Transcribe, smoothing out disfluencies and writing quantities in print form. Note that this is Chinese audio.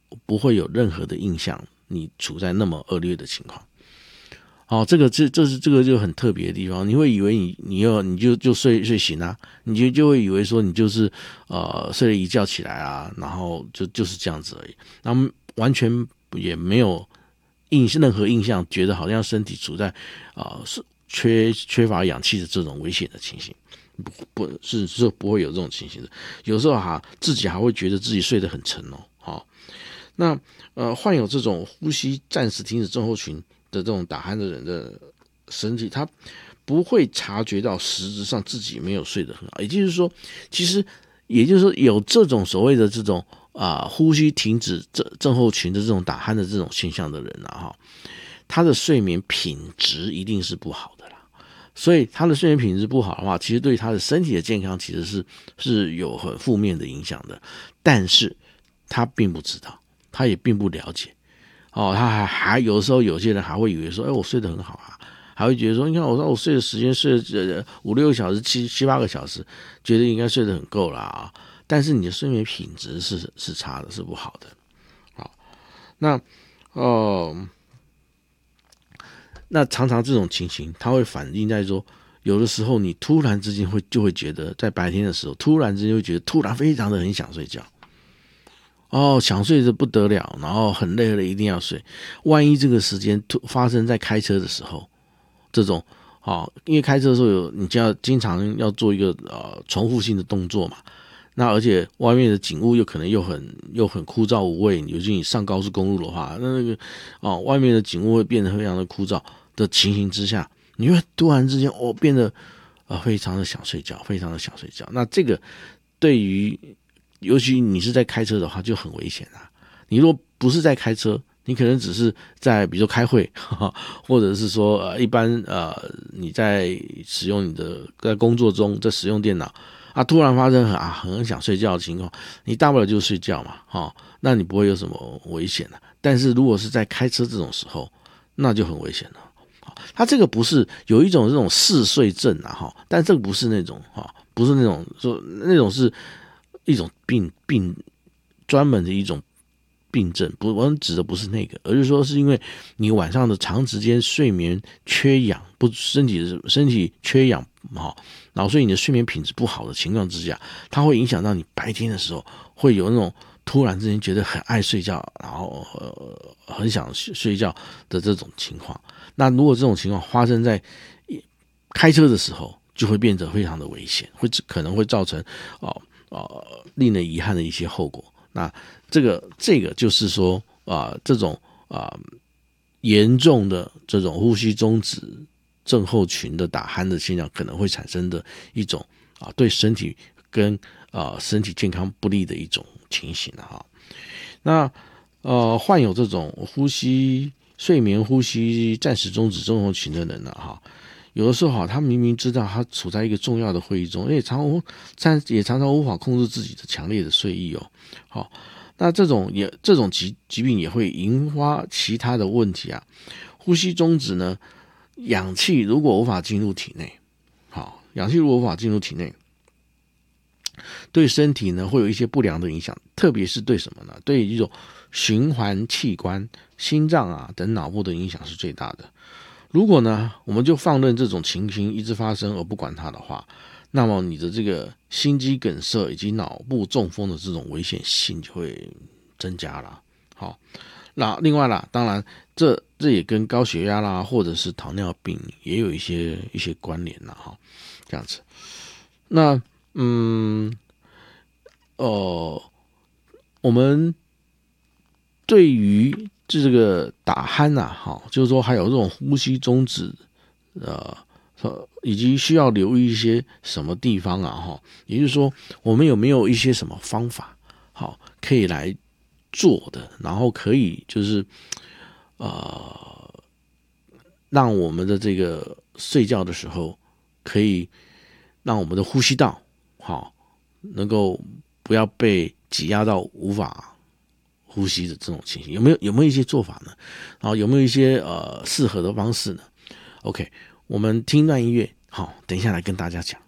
不会有任何的印象你处在那么恶劣的情况。这个就很特别的地方，你会以为你就睡醒啊，你就会以为说你就是睡了一觉起来啊，然后就是这样子而已，然后完全也没有任何印象，觉得好像身体处在缺乏氧气的这种危险的情形，是不会有这种情形的。有时候自己还会觉得自己睡得很沉哦。那患有这种呼吸暂时停止症候群的这种打鼾的人的身体，他不会察觉到实质上自己没有睡得很好，也就是说有这种所谓的这种呼吸停止症候群的这种打鼾的这种现象的人他的睡眠品质一定是不好的啦。所以他的睡眠品质不好的话，其实对他的身体的健康其实是有很负面的影响的，但是他并不知道，他也并不了解他还有时候有些人还会以为说，我睡得很好啊，还会觉得说，你看我睡的时间睡了5-6个小时、7-8个小时，觉得应该睡得很够啦但是你的睡眠品质是差的，是不好的。好，那常常这种情形，它会反映在说，有的时候你突然之间就会觉得，在白天的时候，突然之间会觉得突然非常的很想睡觉。想睡得不得了，然后很累了一定要睡。万一这个时间发生在开车的时候，这种因为开车的时候你就要经常要做一个重复性的动作嘛，那而且外面的景物又可能又很枯燥无味，尤其你上高速公路的话，那个外面的景物会变得非常的枯燥的情形之下，你会突然之间变得非常的想睡觉，非常的想睡觉。那这个对于尤其你是在开车的话就很危险啊。你如果不是在开车，你可能只是在比如说开会或者是说一般你在使用在工作中在使用电脑突然发生很想睡觉的情况，你大不了就睡觉嘛那你不会有什么危险的。但是如果是在开车这种时候，那就很危险了。它这个不是有一种这种嗜睡症但这个不是那种不是那种说那种是一种病专门的一种病症，我们指的不是那个，而是说是因为你晚上的长时间睡眠缺氧，身体缺氧然后所以你的睡眠品质不好的情况之下，它会影响到你白天的时候会有那种突然之间觉得很爱睡觉，然后很想睡觉的这种情况。那如果这种情况发生在开车的时候，就会变得非常的危险，可能会造成令人遗憾的一些后果。那这个就是说这种严重的这种呼吸中止症候群的打鼾的现象可能会产生的一种对身体跟身体健康不利的一种情形那患有这种睡眠呼吸暂时中止症候群的人有的时候他明明知道他处在一个重要的会议中，也常常无法控制自己的强烈的睡意那这种疾病也会引发其他的问题呼吸中止呢，氧气如果无法进入体内，对身体呢会有一些不良的影响，特别是对什么呢？对一种循环器官、心脏等脑部的影响是最大的。如果呢，我们就放任这种情形一直发生而不管它的话，那么你的这个心肌梗塞以及脑部中风的这种危险性就会增加了。那另外啦，当然这也跟高血压啦，或者是糖尿病也有一些关联啦这样子。那我们对于这个打鼾就是说还有这种呼吸中止以及需要留意一些什么地方也就是说我们有没有一些什么方法可以来做的，然后可以就是让我们的这个睡觉的时候可以让我们的呼吸道能够不要被挤压到无法呼吸的这种情形，有没有一些做法呢？然后有没有一些适合的方式呢？ OK， 我们听段音乐，等一下来跟大家讲。